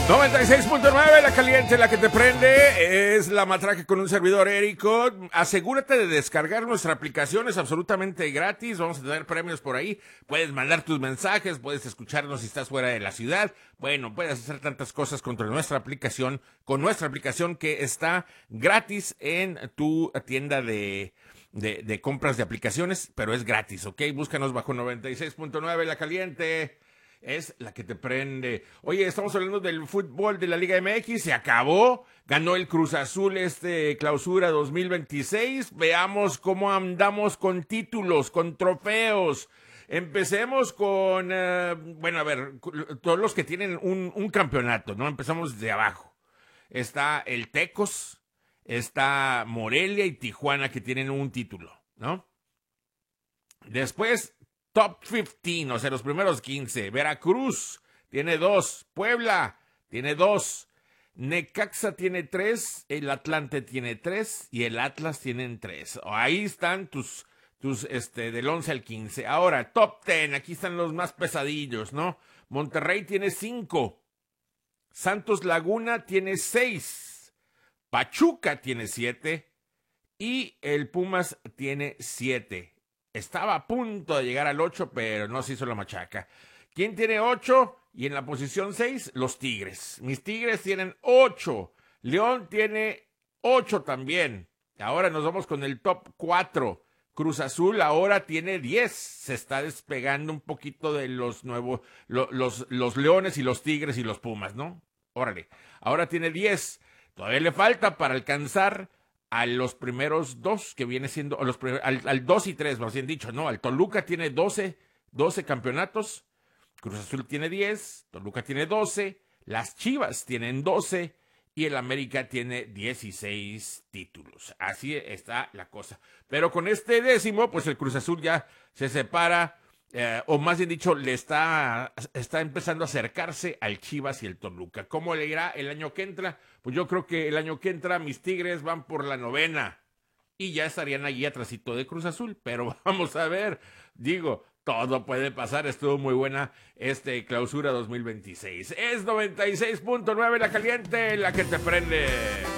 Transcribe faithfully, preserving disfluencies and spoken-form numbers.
noventa y seis punto nueve, la caliente, la que te prende, es la matraca con un servidor Érico. Asegúrate de descargar nuestra aplicación, es absolutamente gratis, vamos a tener premios por ahí. Puedes mandar tus mensajes, puedes escucharnos si estás fuera de la ciudad. Bueno, puedes hacer tantas cosas contra nuestra aplicación, con nuestra aplicación que está gratis en tu tienda de... De, de compras de aplicaciones, pero es gratis, ¿ok? Búscanos bajo noventa y seis punto nueve, la caliente. Es la que te prende. Oye, estamos hablando del fútbol de la Liga M X. Se acabó. Ganó el Cruz Azul este clausura dos mil veintiséis. Veamos cómo andamos con títulos, con trofeos. Empecemos con, uh, bueno, a ver, todos los que tienen un, un campeonato, ¿no? Empezamos desde abajo. Está el Tecos, está Morelia y Tijuana que tienen un título, ¿no? Después, top quince, o sea, los primeros quince. Veracruz tiene dos. Puebla tiene dos. Necaxa tiene tres. El Atlante tiene tres. Y el Atlas tienen tres. Ahí están tus, tus, este, del once al quince. Ahora, top diez. Aquí están los más pesadillos, ¿no? Monterrey tiene cinco. Santos Laguna tiene seis. Pachuca tiene siete. Y el Pumas tiene siete. Estaba a punto de llegar al ocho, pero no se hizo la machaca. ¿Quién tiene ocho? Y en la posición seis, los Tigres. Mis Tigres tienen ocho. León tiene ocho también. Ahora nos vamos con el top cuatro. Cruz Azul ahora tiene diez. Se está despegando un poquito de los nuevos, lo, los, los Leones y los Tigres y los Pumas, ¿no? Órale. Ahora tiene diez. Todavía le falta para alcanzar a los primeros dos, que viene siendo, a los primer, al, al dos y tres, más bien dicho, ¿no? Al Toluca tiene doce, doce campeonatos, Cruz Azul tiene diez, Toluca tiene doce, las Chivas tienen doce y el América tiene dieciséis títulos. Así está la cosa. Pero con este décimo, pues el Cruz Azul ya se separa, eh, o más bien dicho, le está, está empezando a acercarse al Chivas y el Toluca. ¿Cómo le irá el año que entra? Pues yo creo que el año que entra mis Tigres van por la novena y ya estarían allí atrasito de Cruz Azul, pero vamos a ver, digo, todo puede pasar. Estuvo muy buena este clausura dos mil veintiséis. Es noventa y seis punto nueve la caliente, la que te prende.